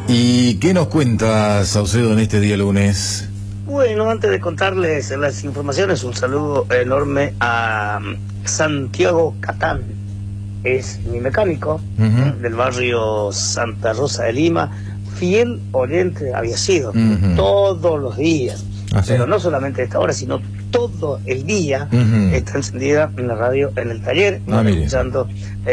¿Y qué nos cuenta Saucedo en este día lunes? Bueno, antes de contarles las informaciones, un saludo enorme a Santiago Catán. Es mi mecánico del barrio Santa Rosa de Lima, fiel oyente había sido, todos los días. ¿Ah, sí? Pero no solamente a esta hora, sino todo el día está encendida en la radio, en el taller, escuchando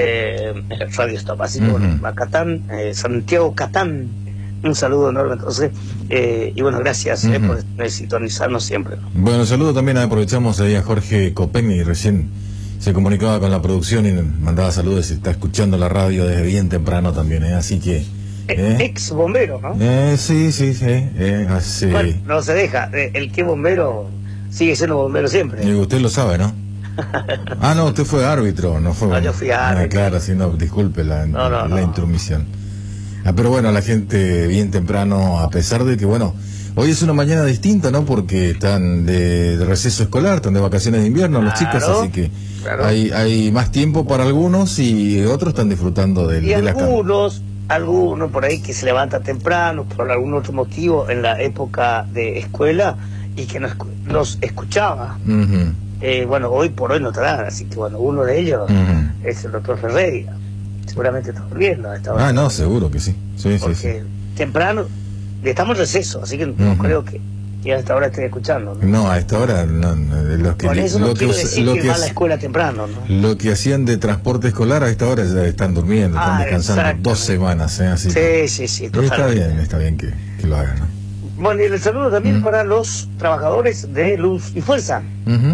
Radio Stop. Así que bueno, a Catán, Santiago Catán, un saludo enorme entonces, y bueno, gracias por sintonizarnos siempre, ¿no? Bueno, saludo también, aprovechamos ahí a Jorge Copeni, recién se comunicaba con la producción y mandaba saludos, y está escuchando la radio desde bien temprano también, así que... Ex bombero, ¿no? Sí. Así. Bueno, no se deja, el que bombero sigue siendo bombero siempre. Y usted lo sabe, ¿no? No, usted fue árbitro, no fue... No, yo fui árbitro. Claro, sí, no, disculpe la intromisión. Pero bueno, la gente bien temprano, a pesar de que, bueno, hoy es una mañana distinta, ¿no? Porque están de receso escolar, están de vacaciones de invierno los chicos, así que hay más tiempo para algunos y otros están disfrutando de la algunos por ahí que se levanta temprano por algún otro motivo en la época de escuela y que nos escuchaba. Bueno, hoy por hoy no estará, así que bueno, uno de ellos es el doctor Ferreira. Seguramente está volviendo a esta hora. No, seguro que sí. Porque temprano estamos en receso, así que no creo que a esta hora estén escuchando, ¿no? No, a esta hora no, por eso no quiero decir que va a la escuela temprano, ¿no? Lo que hacían de transporte escolar a esta hora ya están durmiendo, están descansando 2 semanas, así. Sí, está bien que lo hagan, ¿no? Bueno, y el saludo también para los trabajadores de Luz y Fuerza.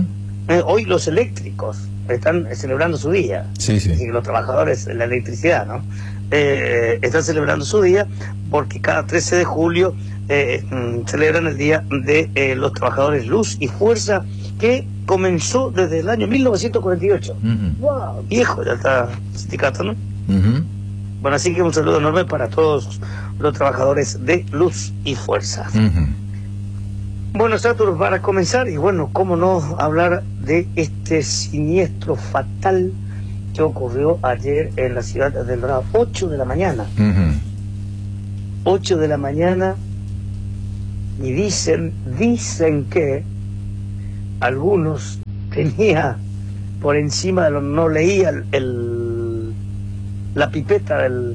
Hoy los eléctricos están celebrando su día. Sí. Los trabajadores de la electricidad, ¿no? Están celebrando su día porque cada 13 de julio celebran el día de los trabajadores Luz y Fuerza, que comenzó desde el año 1948. ¡Wow! Viejo ya está el sindicato, ¿no? Bueno, así que un saludo enorme para todos los trabajadores de Luz y Fuerza. Bueno, Satur, para comenzar, y bueno, cómo no hablar de este siniestro fatal que ocurrió ayer en la ciudad de El Dorado, 8 de la mañana. 8 de la mañana, y dicen que algunos tenía por encima de no leía la pipeta del...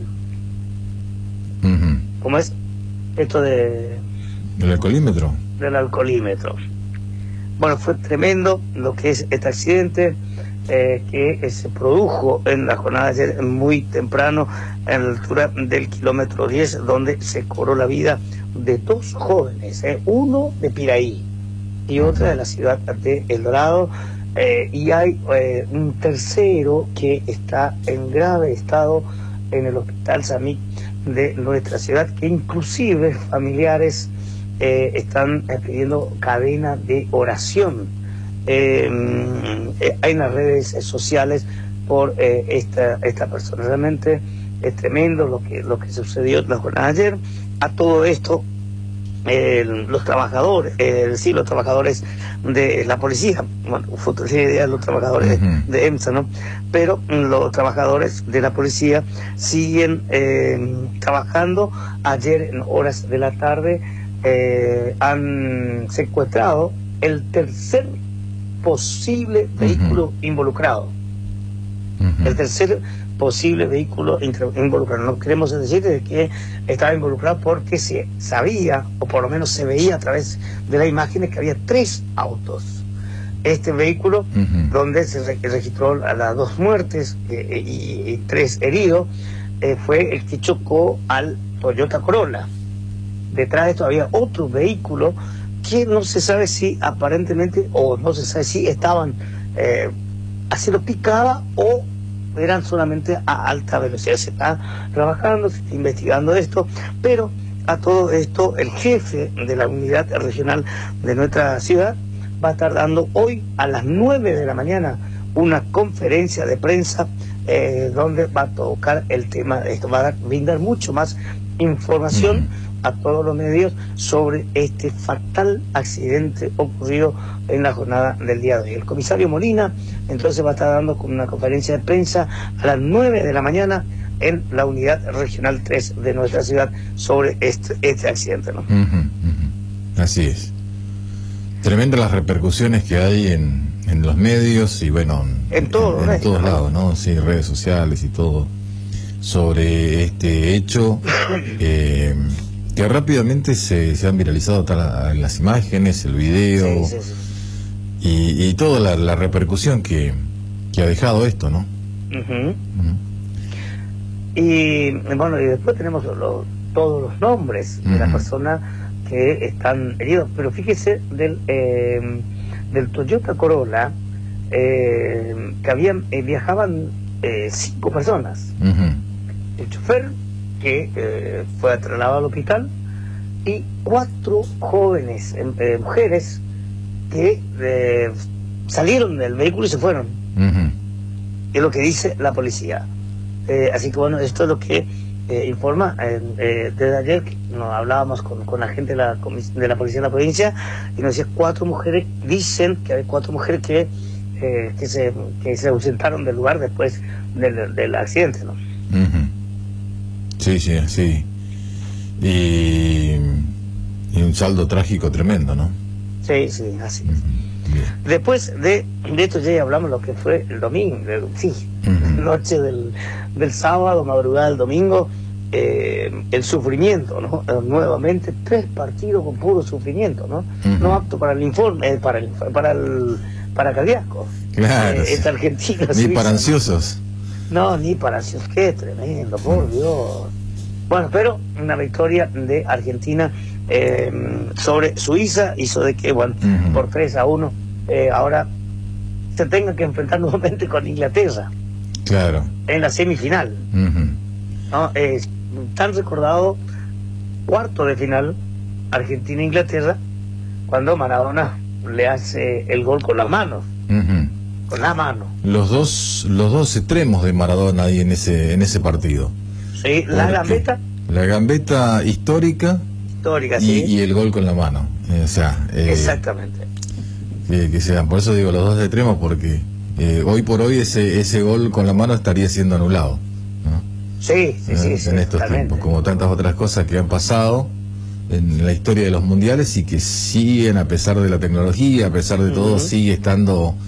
¿Cómo es? Esto de... ¿El alcoholímetro? Del alcoholímetro. Bueno, fue tremendo lo que es este accidente que se produjo en la jornada de ayer muy temprano en la altura del kilómetro 10, donde se cobró la vida de 2 jóvenes, uno de Piraí y otra de la ciudad de El Dorado, y hay un tercero que está en grave estado en el hospital Samit de nuestra ciudad, que inclusive familiares están pidiendo cadena de oración en las redes sociales por esta persona. Realmente es tremendo lo que sucedió en la jornada de ayer. A todo esto, los trabajadores de la policía, bueno, idea los trabajadores de EMSA, ¿no? Pero los trabajadores de la policía siguen trabajando. Ayer en horas de la tarde han secuestrado el tercer posible vehículo involucrado. El tercer posible vehículo involucrado. No queremos decir de que estaba involucrado porque se sabía, o por lo menos se veía a través de las imágenes, que había 3 autos. Este vehículo, donde se registró las 2 muertes y 3 heridos, fue el que chocó al Toyota Corolla. Detrás de esto había otro vehículo que no se sabe si aparentemente, o no se sabe si estaban haciendo picada o eran solamente a alta velocidad. Se está trabajando, se está investigando esto, pero a todo esto el jefe de la unidad regional de nuestra ciudad va a estar dando hoy a las 9 de la mañana una conferencia de prensa donde va a tocar el tema de esto, va a brindar mucho más información a todos los medios sobre este fatal accidente ocurrido en la jornada del día de hoy. El comisario Molina entonces va a estar dando una conferencia de prensa a las 9 de la mañana en la unidad regional 3 de nuestra ciudad sobre este accidente, ¿no? Así es. Tremendas las repercusiones que hay en los medios y bueno, en todos lados, ¿no? Sí, redes sociales y todo, sobre este hecho, que rápidamente se han viralizado las imágenes, el video, y toda la repercusión que ha dejado esto, ¿no? Y bueno, y después tenemos todos los nombres de las personas que están heridos, pero fíjese del Toyota Corolla, que viajaban 5 personas. El chofer, que fue trasladado al hospital, y 4 jóvenes mujeres que salieron del vehículo y se fueron. Es lo que dice la policía. Así que bueno, esto es lo que informa. Desde ayer nos hablábamos con la gente de la policía de la provincia, y nos decía 4 mujeres, dicen que hay 4 mujeres que se ausentaron del lugar después del accidente, ¿no? Sí. Y un saldo trágico tremendo, ¿no? Sí, así es. Después de esto ya hablamos lo que fue el domingo, noche del sábado, madrugada del domingo, el sufrimiento, ¿no? Nuevamente 3 partidos con puro sufrimiento, ¿no? No apto para el informe, para cardíacos. Claro. Esta Argentina. Ni para ansiosos. No, ni para ansiosos. Qué tremendo, por Dios. Bueno, pero una victoria de Argentina sobre Suiza hizo de que, bueno, por 3-1, ahora se tenga que enfrentar nuevamente con Inglaterra. Claro. En la semifinal. ¿No? Tan recordado cuarto de final, Argentina-Inglaterra, cuando Maradona le hace el gol con las manos. Con la mano. Los dos extremos de Maradona ahí en ese partido. Sí, la gambeta histórica, sí. Y el gol con la mano. Exactamente. Que sean, por eso digo los dos extremos, porque hoy por hoy ese gol con la mano estaría siendo anulado, ¿no? Sí, en estos tiempos, como tantas otras cosas que han pasado en la historia de los mundiales y que siguen, a pesar de la tecnología, a pesar de todo, sigue estando